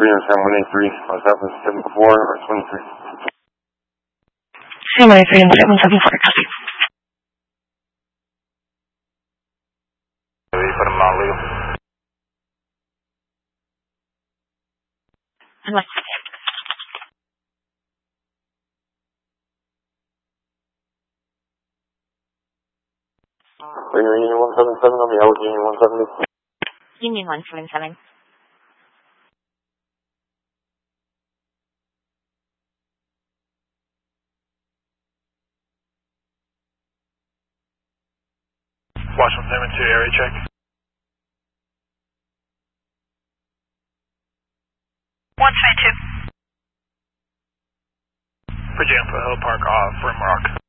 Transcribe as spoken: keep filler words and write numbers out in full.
three, understand one eight three, what's up, seven four or twenty-three? one eight three and seven seven four, copy. You put them on legal. I'm like, Bring your Union one seven seven on the L Union one seventy. Union one seven seven. Washington seven two, area check. one three two. Virginia Hill Park off, Rimrock.